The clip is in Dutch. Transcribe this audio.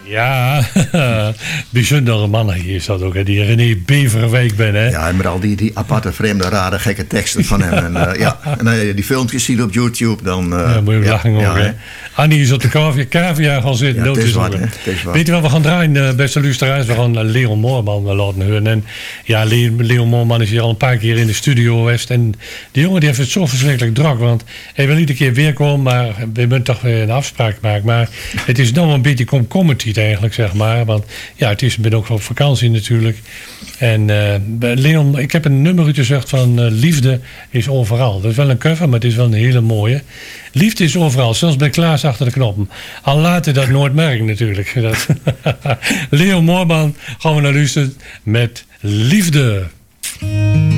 Ja, bijzondere mannen hier is dat ook. Hè. Die René Beverwijk ben, hè. Ja, met al die aparte, vreemde, rare, gekke teksten van hem. En die filmpjes zien op YouTube, dan... ja, moet je lachen ook, hè. Annie is op de cavia gaan zitten. Ja, het is wat, Weet je wat we gaan draaien, beste luisteraars? We gaan Leon Moorman laten horen. En ja, Leon Moorman is hier al een paar keer in de studio geweest. En die jongen die heeft het zo verschrikkelijk druk. Want hij wil iedere keer weer komen, maar we moeten toch weer een afspraak maken. Maar het is nou een beetje comedy eigenlijk, zeg maar. Want ja, het is ben ook op vakantie natuurlijk. En Leon, ik heb een nummertje gezegd van liefde is overal. Dat is wel een cover, maar het is wel een hele mooie. Liefde is overal, zelfs bij Klaas achter de knoppen. Al laten dat nooit merken natuurlijk. Leon Moorman gaan we naar luisteren met Liefde.